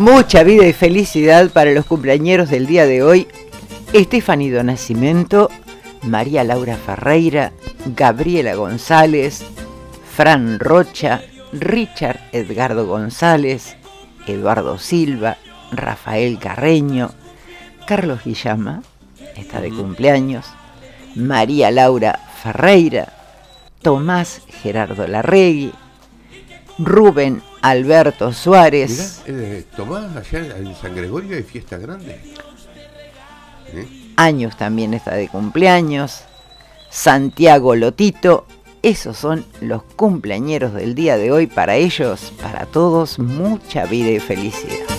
Mucha vida y felicidad para los cumpleañeros del día de hoy. Estefanido Nascimento, María Laura Ferreira, Gabriela González, Fran Rocha, Richard Edgardo González, Eduardo Silva, Rafael Carreño, Carlos Guillama, está de cumpleaños, María Laura Ferreira, Tomás Gerardo Larregui, Rubén Alberto Suárez. Mirá, Tomás, allá en San Gregorio hay fiesta grande. Años también está de cumpleaños. Santiago Lotito. Esos son los cumpleañeros del día de hoy. Para ellos, para todos, mucha vida y felicidad.